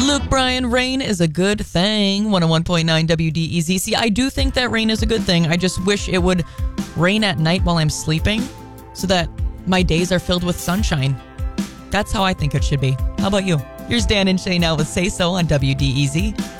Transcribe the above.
Luke Bryan, rain is a good thing. 101.9 WDEZ. See, I do think that rain is a good thing. I just wish it would rain at night while I'm sleeping so that my days are filled with sunshine. That's how I think it should be. How about you? Here's Dan and Shay now with Say So on WDEZ.